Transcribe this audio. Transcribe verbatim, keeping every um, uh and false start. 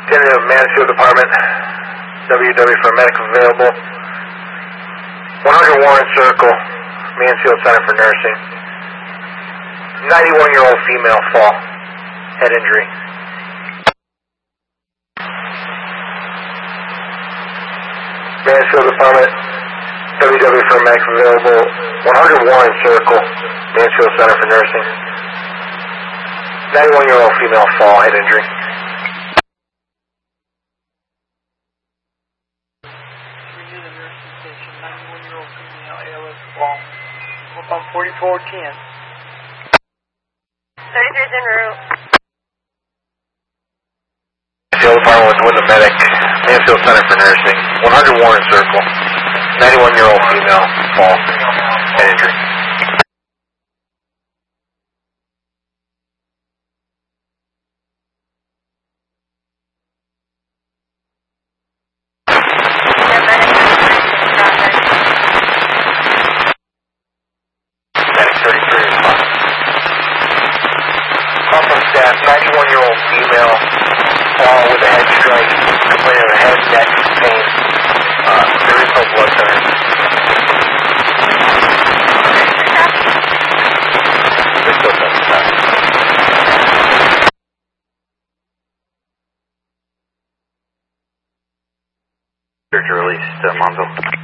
Tentative Mansfield Department, W W for medical available. one hundred Warren Circle, Mansfield Center for Nursing. ninety-one-year-old female fall, head injury. Mansfield Department, W W for medical available. one hundred Warren Circle, Mansfield Center for Nursing. ninety-one-year-old female fall, head injury. ninety-one-year-old female A L S fall. Up on forty-four ten. thirty-three's en route. Mansfield Department with the medic, Mansfield Center for Nursing. one hundred Warren Circle, ninety-one-year-old female fall, head injury. ninety-one-year-old female fall with a head strike, complaining of head, neck pain. Uh, there is no blood center. There's still no blood. Search released, uh, Monzo.